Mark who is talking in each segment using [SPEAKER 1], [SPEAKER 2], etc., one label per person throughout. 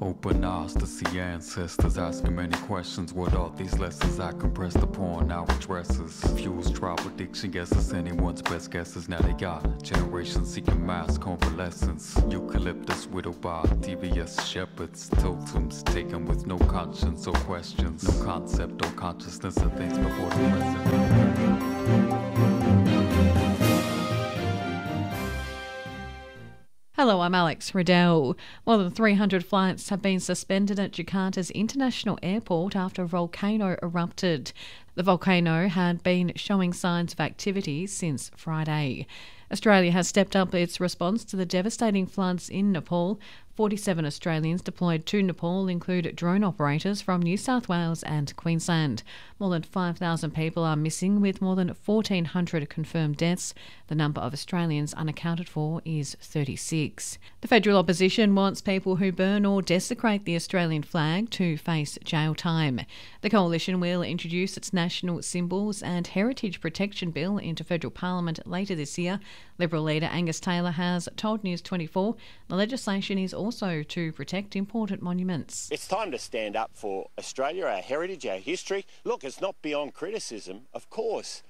[SPEAKER 1] Open eyes to see ancestors. Ask me many questions. What are these lessons I compressed upon our addresses? Fuse trial prediction guesses. Anyone's best guesses. Now they got generations seeking mass convalescence. Eucalyptus widowed by devious shepherds. Totems taken with no conscience or questions. No concept or consciousness of things before the present.
[SPEAKER 2] Hello, I'm Alex Riddell. More than 300 flights have been suspended at Jakarta's international airport after a volcano erupted. The volcano had been showing signs of activity since Friday. Australia has stepped up its response to the devastating floods in Nepal. 47 Australians deployed to Nepal include drone operators from New South Wales and Queensland. More than 5,000 people are missing, with more than 1,400 confirmed deaths. The number of Australians unaccounted for is 36. The federal opposition wants people who burn or desecrate the Australian flag to face jail time. The coalition will introduce its national symbols and heritage protection bill into federal parliament later this year. Liberal leader Angus Taylor has told News 24 the legislation is also to protect important monuments.
[SPEAKER 3] It's time to stand up for Australia, our heritage, our history. Look, it's not beyond criticism, of course,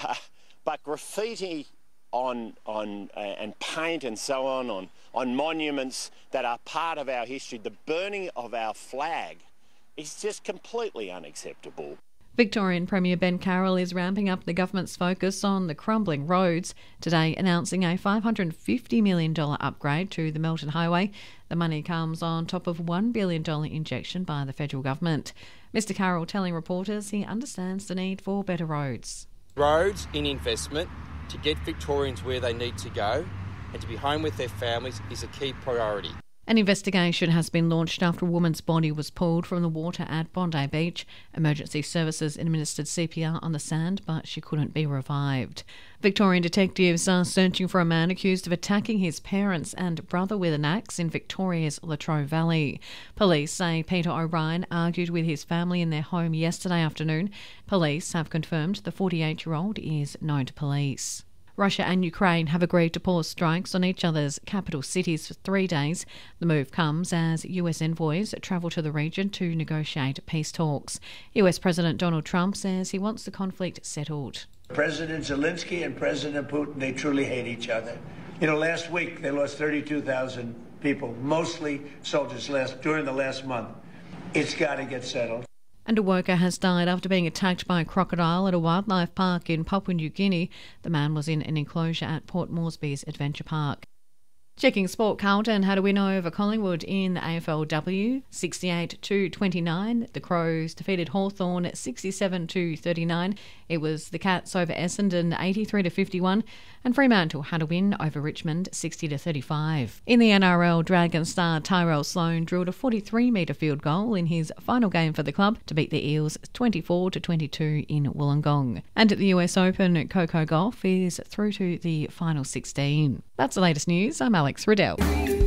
[SPEAKER 3] but graffiti on and paint and so on monuments that are part of our history, the burning of our flag, is just completely unacceptable.
[SPEAKER 2] Victorian Premier Ben Carroll is ramping up the government's focus on the crumbling roads, today announcing a $550 million upgrade to the Melton Highway. The money comes on top of a $1 billion injection by the federal government. Mr Carroll telling reporters he understands the need for better roads.
[SPEAKER 4] Roads in investment to get Victorians where they need to go and to be home with their families is a key priority.
[SPEAKER 2] An investigation has been launched after a woman's body was pulled from the water at Bondi Beach. Emergency services administered CPR on the sand, but she couldn't be revived. Victorian detectives are searching for a man accused of attacking his parents and brother with an axe in Victoria's Latrobe Valley. Police say Peter O'Ryan argued with his family in their home yesterday afternoon. Police have confirmed the 48-year-old is known to police. Russia and Ukraine have agreed to pause strikes on each other's capital cities for 3 days. The move comes as US envoys travel to the region to negotiate peace talks. US President Donald Trump says he wants the conflict settled.
[SPEAKER 5] President Zelensky and President Putin, they truly hate each other. Last week they lost 32,000 people, mostly soldiers during the last month. It's got to get settled.
[SPEAKER 2] And a worker has died after being attacked by a crocodile at a wildlife park in Papua New Guinea. The man was in an enclosure at Port Moresby's Adventure Park. Checking sport, Carlton had a win over Collingwood in the AFLW, 68-29. The Crows defeated Hawthorn 67-39. It was the Cats over Essendon 83-51, and Fremantle had a win over Richmond 60-35. In the NRL, Dragon star Tyrell Sloan drilled a 43-metre field goal in his final game for the club to beat the Eels 24-22 in Wollongong. And at the US Open, Coco Gauff is through to the final 16. That's the latest news. I'm Alex Riddell.